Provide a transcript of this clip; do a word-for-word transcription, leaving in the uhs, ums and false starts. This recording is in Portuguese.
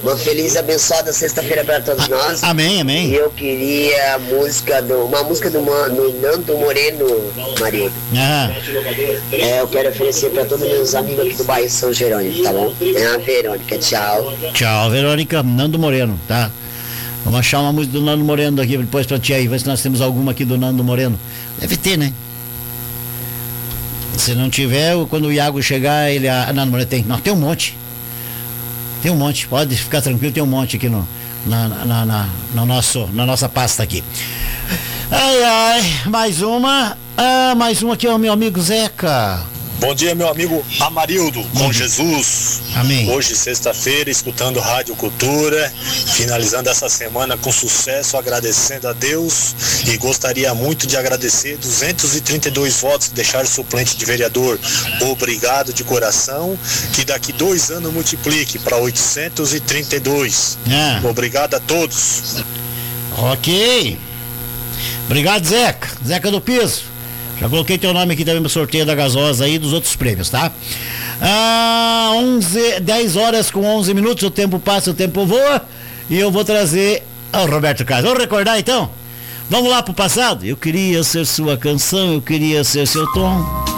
Uma feliz e abençoada sexta-feira para todos nós. Amém, amém. E eu queria a música do, uma música do, do Nando Moreno, marido. Ah. É, eu quero oferecer para todos os meus amigos aqui do bairro São Jerônimo, tá bom? É a Verônica, tchau. Tchau, Verônica, Nando Moreno, tá? Vamos achar uma música do Nando Moreno aqui depois pra ti aí, ver se nós temos alguma aqui do Nando Moreno. Deve ter, né? Se não tiver, quando o Iago chegar, ele... Ah, Nando Moreno tem. Não, tem um monte. Tem um monte, pode ficar tranquilo, tem um monte aqui no, na, na, na, no nosso, na nossa pasta aqui. Ai, ai, mais uma. Ah, mais uma aqui é o meu amigo Zeca. Bom dia, meu amigo Amarildo, com Jesus. Amém. Hoje, sexta-feira, escutando Rádio Cultura, finalizando essa semana com sucesso, agradecendo a Deus, e gostaria muito de agradecer duzentos e trinta e dois votos que deixaram suplente de vereador. Obrigado de coração, que daqui dois anos multiplique para oitocentos e trinta e dois. É. Obrigado a todos. Ok. Obrigado, Zeca. Zeca do Piso. Já coloquei teu nome aqui também no sorteio da gasosa aí, dos outros prêmios, tá? Ah, onze, dez horas com onze minutos, o tempo passa, o tempo voa, e eu vou trazer ao Roberto Carlos. Vamos recordar então? Vamos lá pro passado? Eu queria ser sua canção, eu queria ser seu tom.